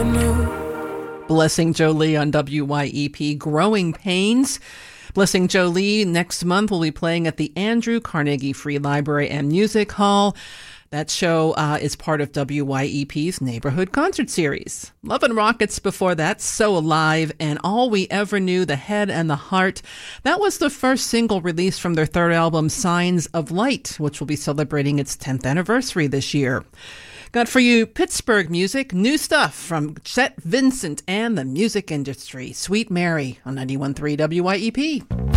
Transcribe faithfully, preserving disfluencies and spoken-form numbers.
knew. Blessing Jolie on W Y E P, Growing Pains. Blessing Jolie next month will be playing at the Andrew Carnegie Free Library and Music Hall. That show uh, is part of W Y E P's Neighborhood Concert Series. Love and Rockets before that, So Alive, and All We Ever Knew, The Head and the Heart. That was the first single released from their third album, Signs of Light, which will be celebrating its tenth anniversary this year. Got for you Pittsburgh music, new stuff from Chet Vincent and the music industry. Sweet Mary on ninety-one point three W Y E P.